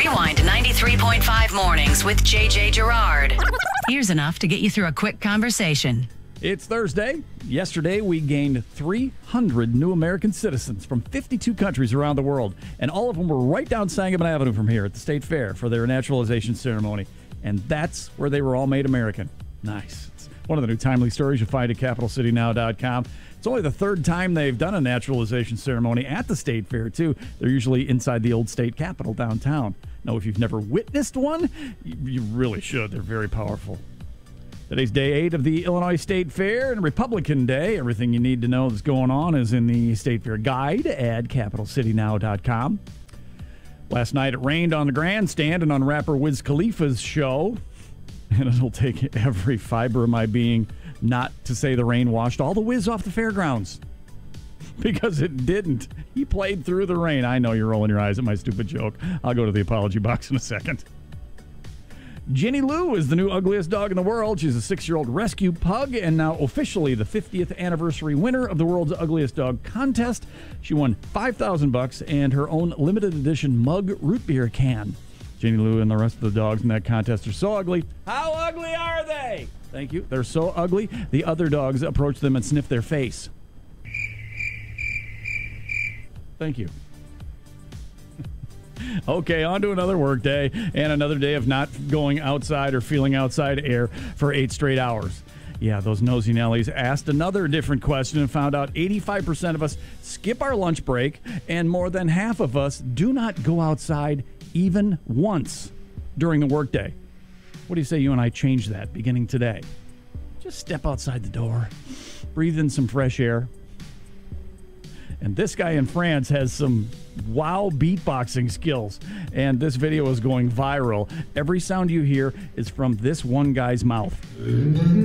Rewind 93.5 mornings with JJ Gerard. Here's enough to get you through a quick conversation. It's Thursday. Yesterday, we gained 300 new American citizens from 52 countries around the world, and all of them were right down Sangamon Avenue from here at the State Fair for their naturalization ceremony. And that's where they were all made American. Nice. It's one of the new timely stories you'll find at CapitalCityNow.com. It's only the third time they've done a naturalization ceremony at the State Fair, too. They're usually inside the old state capitol downtown. Now, if you've never witnessed one, you really should. They're very powerful. Today's day 8 of the Illinois State Fair and Republican Day. Everything you need to know that's going on is in the State Fair guide at CapitalCityNow.com. Last night it rained on the grandstand and on rapper Wiz Khalifa's show. And it'll take every fiber of my being not to say the rain washed all the Wiz off the fairgrounds. Because it didn't. He played through the rain. I know you're rolling your eyes at my stupid joke. I'll go to the apology box in a second. Ginny Lou is the new ugliest dog in the world. She's a 6-year-old rescue pug and now officially the 50th anniversary winner of the world's ugliest dog contest. She won $5,000 and her own limited edition mug root beer can. Ginny Lou and the rest of the dogs in that contest are so ugly. How ugly are they? Thank you. They're so ugly, the other dogs approach them and sniff their face. Thank you. Okay, on to another work day and another day of not going outside or feeling outside air for 8 straight hours. Yeah, those nosy Nellies asked another different question and found out 85% of us skip our lunch break and more than half of us do not go outside even once during the workday. What do you say you and I change that beginning today? Just step outside the door, breathe in some fresh air. And this guy in France has some wow beatboxing skills. And this video is going viral. Every sound you hear is from this one guy's mouth.